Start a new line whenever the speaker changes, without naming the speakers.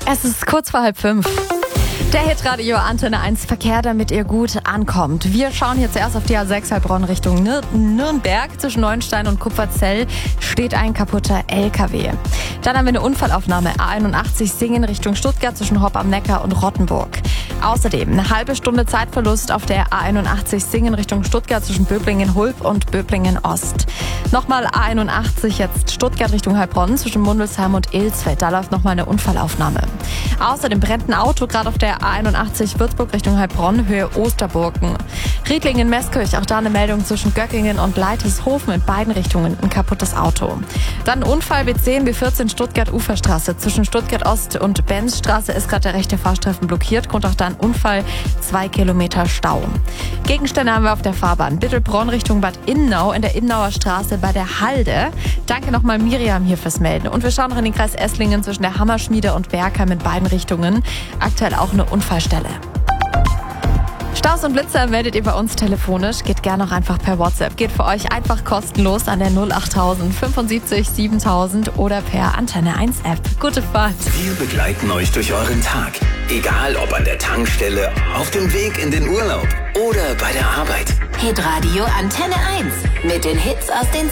Es ist kurz vor 4:30. Der Hitradio Antenne 1 Verkehr, damit ihr gut ankommt. Wir schauen hier zuerst auf die A6 Heilbronn Richtung Nürnberg. Zwischen Neuenstein und Kupferzell steht ein kaputter LKW. Dann haben wir eine Unfallaufnahme A81 Singen Richtung Stuttgart zwischen Hopp am Neckar und Rottenburg. Außerdem eine halbe Stunde Zeitverlust auf der A81 Singen Richtung Stuttgart zwischen Böblingen-Hulb und Böblingen-Ost. Nochmal A81 jetzt Stuttgart Richtung Heilbronn zwischen Mundelsheim und Ilsfeld. Da läuft nochmal eine Unfallaufnahme. Außerdem brennt ein Auto gerade auf der A81 Würzburg Richtung Heilbronn, Höhe Osterburgen. Riedlingen-Meßkirch, auch da eine Meldung zwischen Göckingen und Leiteshofen, in beiden Richtungen ein kaputtes Auto. Dann Unfall B10, B14 Stuttgart-Uferstraße. Zwischen Stuttgart-Ost und Benzstraße ist gerade der rechte Fahrstreifen blockiert. Grund auch da ein Unfall, 2 Kilometer Stau. Gegenstände haben wir auf der Fahrbahn. Bittelbronn Richtung Bad Innau in der Innauer Straße bei der Halde. Danke nochmal Miriam hier fürs Melden. Und wir schauen noch in den Kreis Esslingen zwischen der Hammerschmiede und Bergheim in beiden Richtungen. Aktuell auch eine Unfallstelle. Staus und Blitzer meldet ihr bei uns telefonisch. Geht gerne auch einfach per WhatsApp. Geht für euch einfach kostenlos an der 08000 75 7000 oder per Antenne 1 App. Gute Fahrt.
Wir begleiten euch durch euren Tag. Egal ob an der Tankstelle, auf dem Weg in den Urlaub oder bei der Arbeit.
Hitradio Antenne 1 mit den Hits aus den